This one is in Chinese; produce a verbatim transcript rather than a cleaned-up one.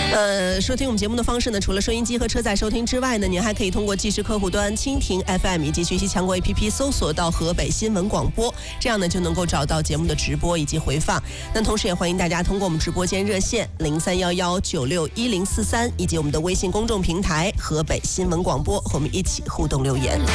呃，收听我们节目的方式呢，除了收音机和车载收听之外呢，您还可以通过即时客户端蜻蜓 F M 以及学习强国 A P P 搜索到河北新闻广播，这样呢就能够找到节目的直播以及回放。那同时也欢迎大家通过我们直播间热线零三幺幺九六一零四三以及我们的微信公众平台河北新闻广播，和我们一起互动留言。